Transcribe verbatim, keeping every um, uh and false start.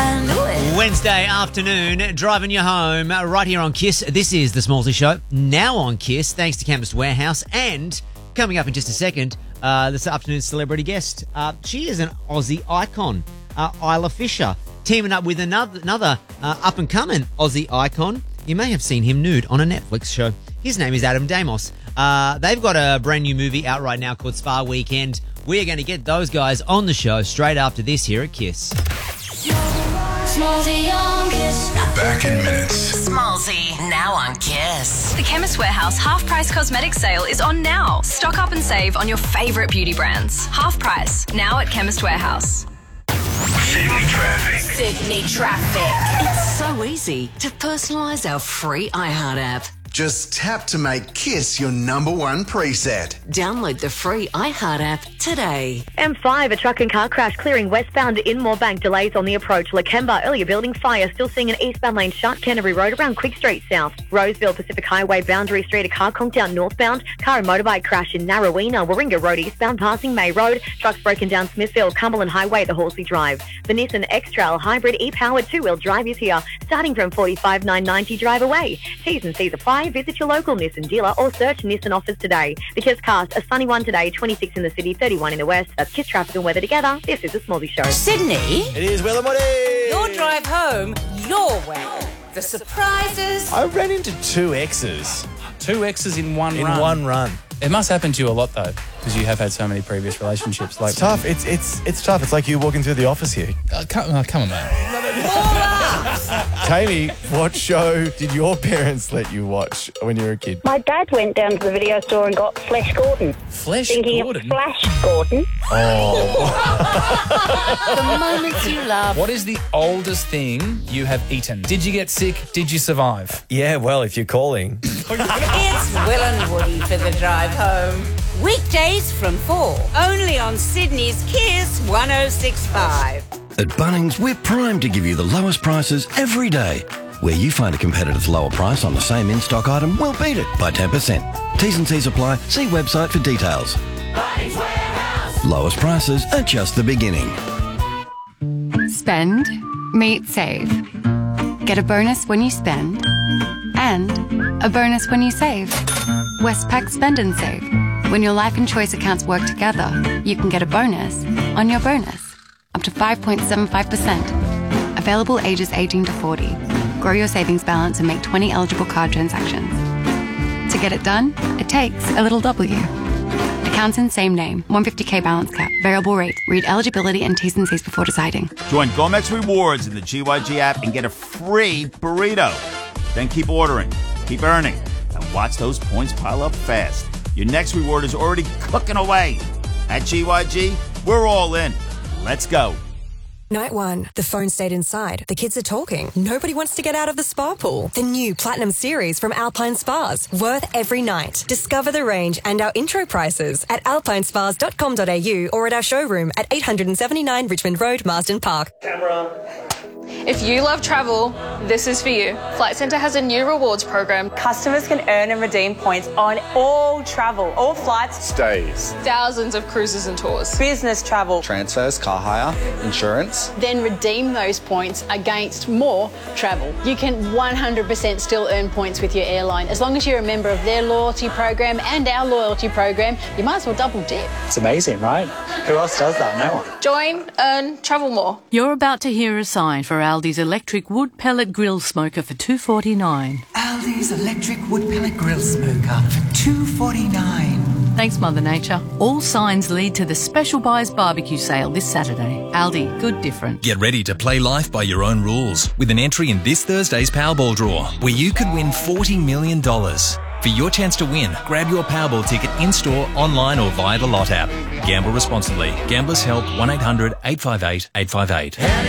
and Lewis. Wednesday afternoon, driving you home right here on Kiss. This is The Smallsy Show, now on Kiss, thanks to Chemist Warehouse. And coming up in just a second, uh, this afternoon's celebrity guest. Uh, she is an Aussie icon, uh, Isla Fisher, teaming up with another, another uh, up-and-coming Aussie icon. You may have seen him nude on a Netflix show. His name is Adam Damos. Uh, they've got a brand new movie out right now called Spa Weekend. We're going to get those guys on the show straight after this here at Kiss. Smallsy on Kiss. We're back in minutes. Smallsy, now on Kiss. The Chemist Warehouse Half Price Cosmetics Sale is on now. Stock up and save on your favourite beauty brands. Half price, now at Chemist Warehouse. Sydney traffic. Sydney traffic. It's so easy to personalise our free iHeart app. Just tap to make Kiss your number one preset. Download the free iHeart app today. M five, a truck and car crash clearing westbound in Moorebank. Delays on the approach. Lakemba, earlier building fire. Still seeing an eastbound lane shut. Canterbury Road around Quick Street South. Roseville, Pacific Highway, Boundary Street. A car conked down northbound. Car and motorbike crash in Narrowena. Warringah Road eastbound passing May Road. Trucks broken down Smithfield. Cumberland Highway at the Horsley Drive. The Nissan X-Trail Hybrid e-powered two-wheel drive is here. Starting from forty-five thousand nine hundred ninety drive away. T's and C's apply. Visit your local Nissan dealer or search Nissan offers today. The Kiss Cast, a sunny one today, twenty-six in the city, thirty-one in the west. That's Kiss traffic and weather together. This is the Smallsy Show. Sydney, It is Will and Woody. your drive home, your way. The surprises. I ran into two exes Two exes in one in run. one run. It must happen to you a lot, though, because you have had so many previous relationships. Like, It's tough. It's it's it's tough. It's like you walking through the office here. Uh, come, oh, come on, man. Tammy, what show did your parents let you watch when you were a kid? My dad went down to the video store and got Flash Gordon. Flesh Thinking Gordon. of Flash Gordon. The moments you love. What is the oldest thing you have eaten? Did you get sick? Did you survive? Yeah, well, if you're calling. It's Will and Woody for the drive home. Weekdays from four. Only on Sydney's Kiss one oh six point five. At Bunnings, we're primed to give you the lowest prices every day. Where you find a competitor's lower price on the same in-stock item, we'll beat it by ten percent. T's and C's apply. See website for details. Bunnings Warehouse. Lowest prices are just the beginning. Spend, meet, save. Get a bonus when you spend and a bonus when you save. Westpac Spend and Save. When your life and choice accounts work together, you can get a bonus on your bonus. Up to five point seven five percent. Available ages eighteen to forty. Grow your savings balance and make twenty eligible card transactions. To get it done, it takes a little W. Accounts in same name. one hundred fifty K balance cap. Variable rate. Read eligibility and T's and C's before deciding. Join Gomex Rewards in the G Y G app and get a free burrito. Then keep ordering, keep earning, and watch those points pile up fast. Your next reward is already cooking away. At G Y G, we're all in. Let's go. Night one. The phone stayed inside. The kids are talking. Nobody wants to get out of the spa pool. The new Platinum Series from Alpine Spas. Worth every night. Discover the range and our intro prices at alpine spas dot com dot a u or at our showroom at eight seventy-nine Richmond Road, Marsden Park. Camera. If you love travel, this is for you. Flight Centre has a new rewards program. Customers can earn and redeem points on all travel, all flights, stays, thousands of cruises and tours, business travel, transfers, car hire, insurance. Then redeem those points against more travel. You can one hundred percent still earn points with your airline. As long as you're a member of their loyalty program and our loyalty program, you might as well double dip. It's amazing, right? Who else does that? No one. Join, earn, travel more. You're about to hear a sign for Aldi's electric wood pellet grill smoker for two forty-nine. Aldi's electric wood pellet grill smoker for two forty-nine. Thanks, Mother Nature. All signs lead to the Special Buys barbecue sale this Saturday. Aldi, good different. Get ready to play life by your own rules with an entry in this Thursday's Powerball draw, where you could win forty million dollars. For your chance to win, grab your Powerball ticket in-store, online or via the Lot app. Gamble responsibly. Gamblers Help one eight hundred eight five eight eight five eight.